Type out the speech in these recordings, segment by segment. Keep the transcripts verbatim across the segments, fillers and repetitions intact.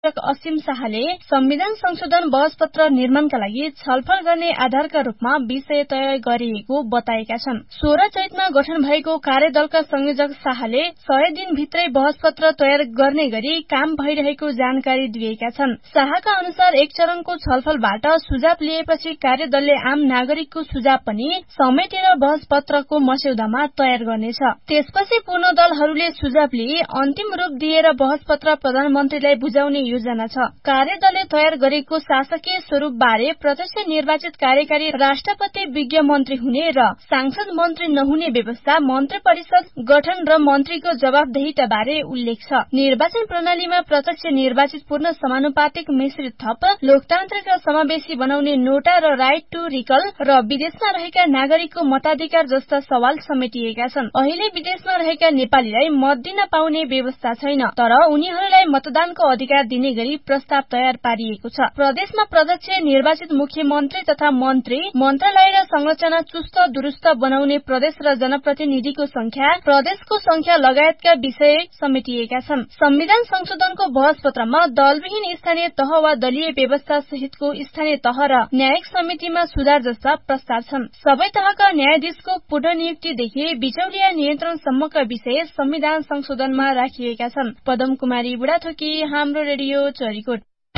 असीम शाहले संविधान संशोधन बहसपत्र निर्माणका लागि छलफल गर्ने आधारका रूपमा विषय तय गरिएको बताएका छन्। सोह्र चैतमा गठन भएको कार्यदलका संयोजक शाहले सय दिनभित्रै बहसपत्र तयार गर्ने गरी काम भइरहेको जानकारी दिएका छन्। शाहका अनुसार एक चरणको छलफलबाट सुझाव लिएपछि कार्यदलले आम नागरिकको सुझाव पनि समेटेर बहसपत्रको मस्यौदामा तयार गर्नेछ। त्यसपछि पूर्ण दलहरूले सुझाव लिए अन्तिम रूप दिएर बहसपत्र प्रधानमन्त्रीलाई बुझाउने योजना छ। कार्यदलले तयार गरेको शासकीय स्वरूप बारे प्रत्यक्ष निर्वाचित कार्यकारी राष्ट्रपति विज्ञ मन्त्री हुने र सांसद मन्त्री नहुने व्यवस्था, मन्त्री परिषद गठन र मन्त्रीको जवाबदेहिता बारे उल्लेख छ। निर्वाचन प्रणालीमा प्रत्यक्ष निर्वाचित पूर्ण समानुपातिक मिश्रित थप लोकतान्त्रिक र समावेशी बनाउने नोटा र राइट टू रिकल र विदेशमा रहेका नागरिकको मताधिकार जस्ता सवाल समेटिएका छन्। अहिले विदेशमा रहेका नेपालीलाई मत दिन पाउने व्यवस्था छैन, तर उनीहरूलाई मतदानको अधिकार दिने गरी प्रस्ताव तयार पारिएको छ। प्रदेशमा प्रत्यक्ष निर्वाचित मुख्यमन्त्री तथा मन्त्री, मन्त्रालय र संरचना चुस्त दुरुस्त बनाउने प्रदेश र जनप्रतिनिधिको संख्या, प्रदेशको संख्या लगायतका विषय समेटिएका छन्। संविधान संशोधनको बहसपत्रमा दलविहीन स्थानीय तह वा दलीय व्यवस्था सहितको स्थानीय तह र न्यायिक समितिमा सुधार जस्ता प्रस्ताव छन्। सबै तहका न्यायाधीशको पुनर्नियुक्तिदेखि बिचौलिया नियन्त्रणसम्मका विषय संविधान संशोधनमा राखिएका छन्। पदम कुमारी बुढाथोकी, हाम्रो रेडियो चरीकोट।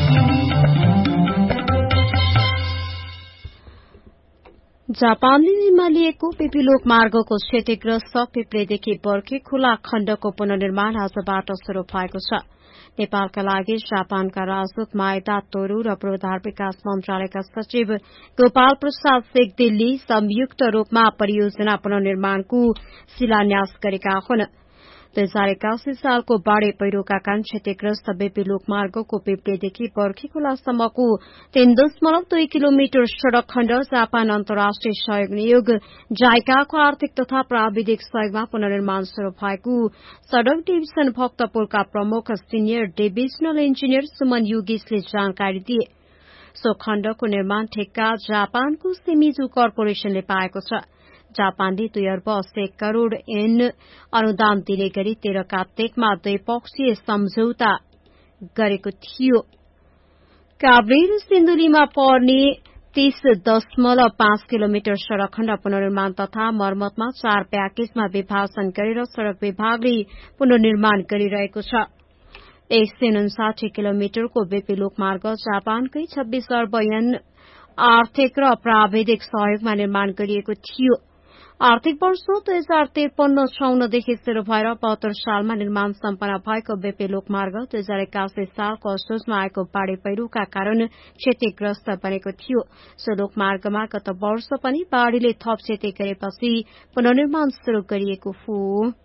जापानले जिम्मा लिएको पेपिलोक मार्गको क्षतिग्रस्त पिप्लेदेखि बर्खे खोला खण्डको पुनर्निर्माण आजबाट शुरू भएको छ। नेपालका लागि जापानका राजदूत माएदा तोरू र पूर्वाधार विकास मन्त्रालयका सचिव गोपाल प्रसाद शेख दिल्ली संयुक्त रूपमा परियोजना पुनर्निर्माणको शिलान्यास गरेका हुन्। दुई हजार एकासी सालको बाढ़ी पहिरोका कारण क्षतिग्रस्त बेपीलोक मार्गको पिप्लेदेखि बर्खे खोलासम्मको तीन दशमलव दुई किलोमिटर सड़क खण्ड जापान अन्तर्राष्ट्रिय सहयोग नियोग जाइकाको आर्थिक तथा प्राविधिक सहयोगमा पुनर्निर्माण शुरू भएको सड़क डिभिजन भक्तपुरका प्रमुख सिनियर डिभिजनल इन्जिनियर सुमन योगेशले जानकारी दिए। सो खण्डको निर्माण ठेक्का जापानको सिमिजु कर्पोरेशनले पाएको छ। जापानले दुई अर्ब अस्सी करोड़ एन अनुदान दिने गरी तेह्र कार्तिकमा द्विपक्षीय सम्झौता गरेको थियो। काभ्रे र सिन्धुलीमा पर्ने तीस दशमलव पाँच किलोमिटर सड़क खण्ड पुनर्निर्माण तथा मर्मतमा चार प्याकेजमा विभाजन गरेर सड़क विभागले पुनर्निर्माण गरिरहेको छ। एक सय उन्साठी किलोमिटरको बेपीलोक मार्ग जापानकै छब्बीस अर्ब एन आर्थिक र प्राविधिक सहयोगमा निर्माण गरिएको थियो। आर्थिक वर्ष दुई हजार त्रिपन्न चौन्नदेखि शुरू भएर बहत्तर सालमा निर्माण सम्पन्न भएको बेपीलोक मार्ग दुई हजार एकासी सालको असोजमा आएको बाढ़ी पहिरोका कारण क्षतिग्रस्त बनेको थियो। सो मार्गमा गत वर्ष पनि बाढ़ीले थप क्षति गरेपछि पुनर्निर्माण शुरू गरिएको हो।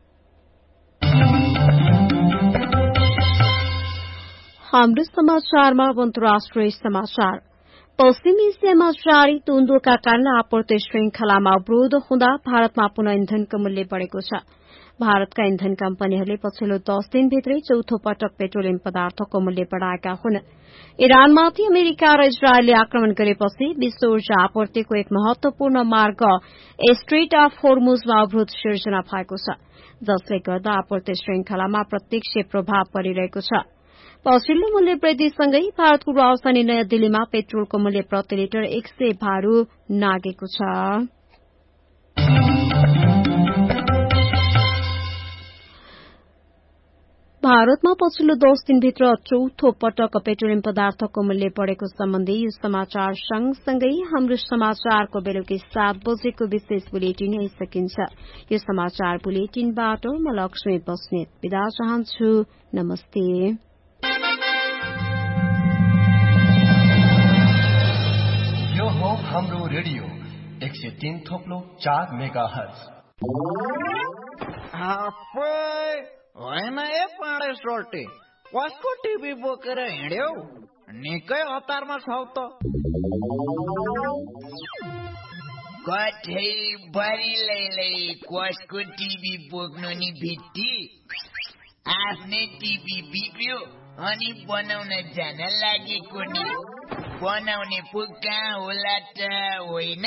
हाम्रो समाचारमा अन्तर्राष्ट्रिय समाचार। पश्चिम एसियामा जारी द्वन्द्वका कारण आपूर्ति श्रृंखलामा अवरोध हुँदा भारतमा पुनः इन्धनको मूल्य बढ़ेको छ। भारतका इन्धन कम्पनीहरूले पछिल्लो दस दिनभित्रै चौथो पटक पेट्रोलियम पदार्थको मूल्य बढ़ाएका हुन्। इरानमाथि अमेरिका र इजरायलले आक्रमण गरेपछि विश्व ऊर्जा आपूर्तिको एक महत्वपूर्ण मार्ग स्ट्रेट अफ होर्मुजमा अवरोध सिर्जना भएको छ, जसले गर्दा आपूर्ति श्रृंखलामा प्रत्यक्ष प्रभाव परिरहेको छ। पछिल्लो मूल्य वृद्धिसँगै भारतको राजधानी नयाँ दिल्लीमा पेट्रोलको मूल्य प्रति लिटर एक सय भारू नागेको छ। भारतमा पछिल्लो दस दिनभित्र चौथो पटक पेट्रोलियम पदार्थको मूल्य बढ़ेको सम्बन्धी यो समाचार सँगसँगै हाम्रो समाचारको बेलुकी सात बजेको विशेष बुलेटिन यही सकिन्छ। यो समाचार बुलेटिनबाट म लक्ष्मी बस्नेत बिदा चाहन्छु। नमस्ते। हाम्रो रेडियो एक सय तीन थोप्लो चार मेगा हर्ज। होइन ए पाडे सोल्टे, कसको टिभी बोकेर हिँड्यौ? निकै हतारमा छौ त। कठै बरिलैलै कसको टिभी बोक्नु नि भित्ती। आफ्नै टिभी बिग्रियो अनि बनाउन जान लागेको नि। बनाउने पो कहाँ होला त, होइन?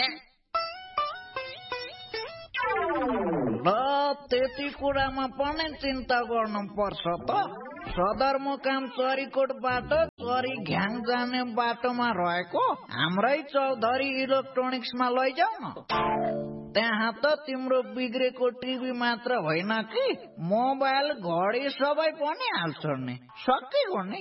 ल त्यति कुरामा पनि चिन्ता गर्नु पर्छ त। सदरमुकाम चरीकोटबाट चरी घ्याङ जाने बाटोमा रहेको हाम्रै चौधरी इलेक्ट्रोनिक्समा लैजाऊ न। त्यहाँ त तिम्रो बिग्रेको टिभी मात्र होइन कि मोबाइल घडी सबै पनि हाल्छ नि। सकिगयो नि।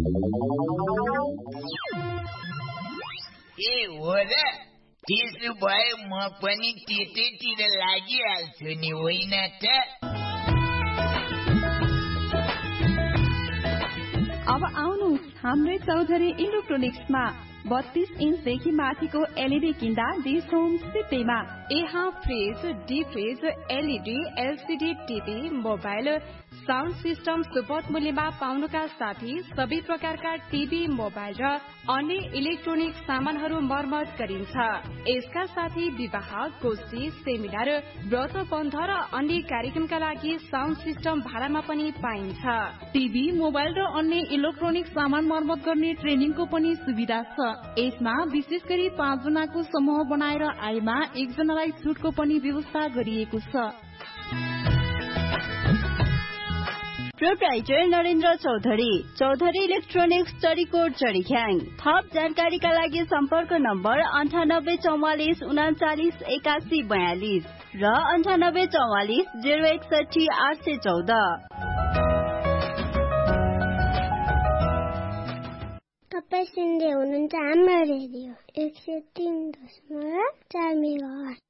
ए हो र, त्यसो भए म पनि त्यतैतिर लागिहाल्छु नि, होइन त? अब आउनुहोस् हाम्रै चौधरी इलेक्ट्रोनिक्समा बत्तीस इन्चदेखि माथिको एलइडी किन्दा डिस्काउन्ट सित्तैमा। यहाँ fridge, deep fridge, LED, LCD TV, mobile, sound system सुपथ मूल्यमा पाउनुका साथै सबै प्रकारका टिभी, मोबाइल र अन्य इलेक्ट्रोनिक सामानहरू मर्मत गरिन्छ। यसका साथै विवाह, गोष्ठी, सेमिनार, व्रत बन्ध र अन्य कार्यक्रमका लागि साउन्ड सिस्टम भाडामा पनि पाइन्छ। टिभी, मोबाइल र अन्य इलेक्ट्रोनिक सामान मर्मत गर्ने ट्रेनिङको पनि सुविधा छ। यसमा विशेष गरी पाँच जनाको समूह बनाएर आएमा एकजनालाई छुटको पनि व्यवस्था गरिएको छ। Proprietor Narendra Chaudhary, Chaudhary electronics, Charikot, चरीख्याङ। थप जानकारीका लागि सम्पर्क नम्बर अन्ठानब्बे चौवालिस उनाचालिस एकासी बयालिस र अन्ठानब्बे चौवालिस जेरो एकसठी आठ सय चौध। तपाईँ सुन्दै हुनुहुन्छ हाम्रो रेडियो एक सय तीन दशमलव चार मेगाहर्ज।